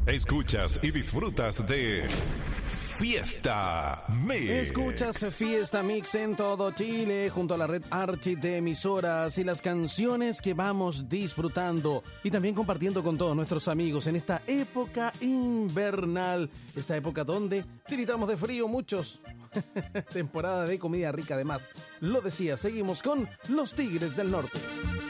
Escuchas y disfrutas de Fiesta Mix. Escuchas Fiesta Mix en todo Chile junto a la red Archie de emisoras y las canciones que vamos disfrutando y también compartiendo con todos nuestros amigos en esta época invernal, esta época donde tiritamos de frío muchos. Temporada de comida rica además. Lo decía, seguimos con los Tigres del Norte.